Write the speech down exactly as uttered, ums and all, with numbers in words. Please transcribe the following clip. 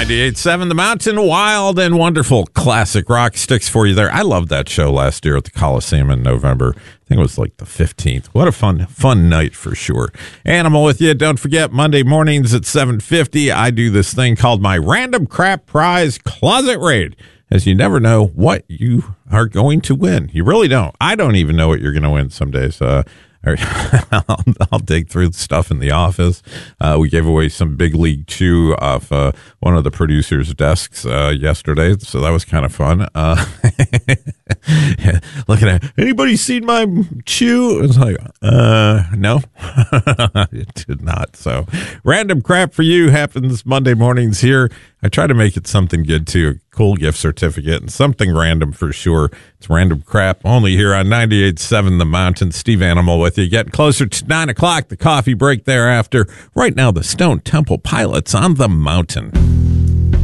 ninety-eight point seven The Mountain, wild and wonderful classic rock sticks for you there. I loved that show last year at the Coliseum in November. I think it was like the fifteenth. What a fun, fun night for sure. Animal with you. Don't forget, Monday mornings at seven fifty, I do this thing called my Random Crap Prize Closet Raid, as you never know what you are going to win. You really don't. I don't even know what you're going to win some days. Uh, I'll, I'll dig through the stuff in the office. Uh, we gave away some Big League Chew off uh, one of the producers' desks uh, yesterday, so that was kind of fun. Uh, looking at, anybody seen my chew? It's like, uh, no, it did not. So, random crap for you happens Monday mornings here. I try to make it something good too, a cool gift certificate and something random for sure. It's random crap only here on ninety-eight point seven The Mountain. Steve Animal with you. Getting closer to nine o'clock, the coffee break thereafter. Right now, the Stone Temple Pilots on the Mountain.